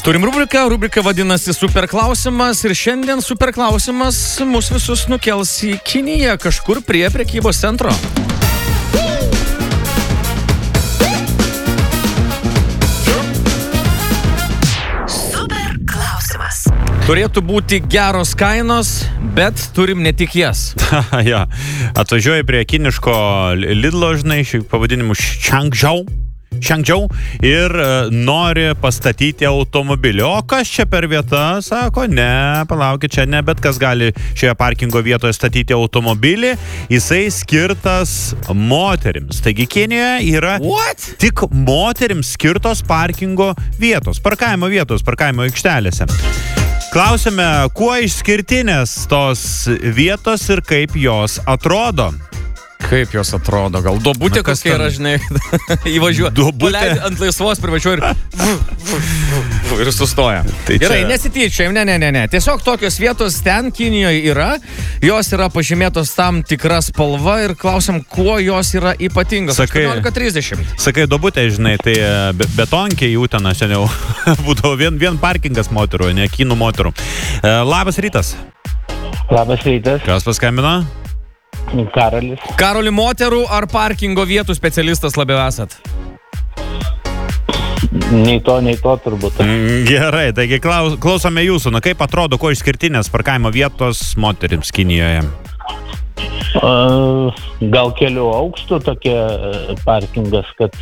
Turim rubrika vadinasi Super klausimas ir šiandien super klausimas mus visus nukels į Kiniją, kažkur prie prekybos centro. Super klausimas. Turėtų būti geros kainos, bet turim ne tik jas. Ja, atvažiuoji prie kiniško Lidlo, žinai, pavadinimu Changzhou ir nori pastatyti automobilį. O kas čia per vieta? Sako, ne, palaukit, čia ne, bet kas gali šioje parkingo vietoje statyti automobilį. Jisai skirtas moterims. Taigi Kinijoje yra tik moterims skirtos parkingo vietos, parkavimo aikštelėse. Klausime, kuo išskirtinės tos vietos ir kaip jos atrodo? Kaip jos atrodo? Gal duobutė kokia yra, žinai, įvažiuoja. Duobutė ant laisvos privažiuoja ir sustoja. Tai gerai, čia... nesityčiam, ne. Tiesiog tokios vietos ten Kinijoje yra, jos yra pažymėtos tam tikra spalva ir klausim, kuo jos yra ypatingos. 18:30. Sakai, duobutė, žinai, tai betonkė jų ten seniau būdavo vien parkingas moterų, ne kinų moterų. Labas rytas. Labas rytas. Kas paskambino? Karolis. Karoli, moterų ar parkingo vietų specialistas labiau esat? Nei to turbūt. Gerai, taigi klausome jūsų. Na, kaip atrodo, kuo išskirtinės parkavimo vietos moterims Kinijoje? Gal kelių aukštų tokie parkingas, kad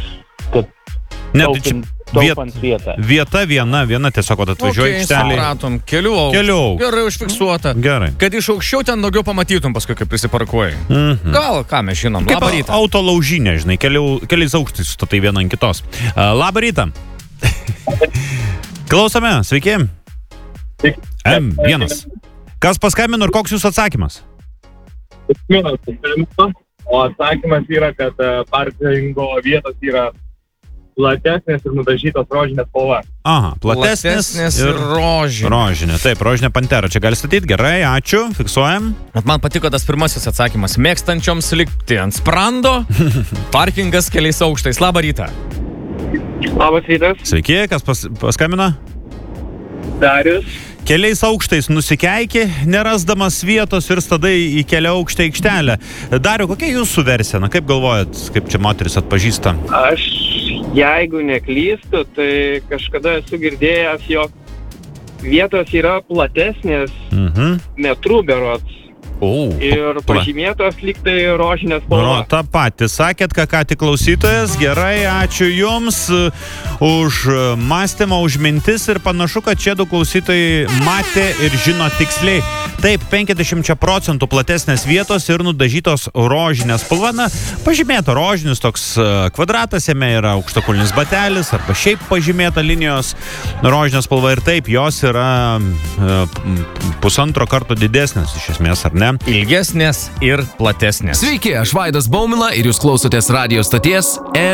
taupant vietą. Vieta viena tiesiog atvažiuoji aikštelėje. Supratom, kelių aukštų. Gerai užfiksuota. Gerai. Kad iš aukščiau ten daugiau pamatytum paskui, kaip prisiparkuoji. Gal, ką mes žinom. Kaip Labą rytą. Autolaužinė, žinai, keliais aukštais sustatai vieną ant kitos. Labą rytą. Klausome, sveiki. M1. Kas paskambino ir koks jūsų atsakymas? O atsakymas yra, kad parkingo vietos yra platesnės ir nudažytos rožinės spalva. Aha, platesnės ir rožinė. Rožinė, taip, rožinė pantera. Čia gali statyti, gerai, ačiū, fiksuojam. Man patiko tas pirmasis atsakymas. Mėgstančioms likti ant sprando, parkingas keliais aukštais. Labą rytą. Labas rytas. Sveiki, kas paskambino? Darius. Keliais aukštais nusikeiki, nerasdamas vietos ir stadai į kelią aukštę aikštelę. Dariu, kokia jūsų versija? Na, kaip galvojat, kaip čia moteris atpažįsta? Aš, jeigu neklystu, tai kažkada esu girdėjęs, jog vietos yra platesnės metrų berods. Ir pažymėtos lyg tai rožinės spalva. Ta pati. Sakėt, ką tik klausytojas. Gerai, ačiū jums už mąstymą, už mintis ir panašu, kad čia du klausytojai matė ir žino tiksliai. Taip, 50% platesnės vietos ir nudažytos rožinės spalva. Na, pažymėta rožinis toks kvadratas, jame yra aukštakulnis batelis arba šiaip pažymėta linijos rožinės spalva ir taip, jos yra 1,5 karto didesnės iš esmės, ar ne? Ilgesnės ir platesnės. Sveiki, aš Vaidas Baumila ir jūs klausotės radijo stoties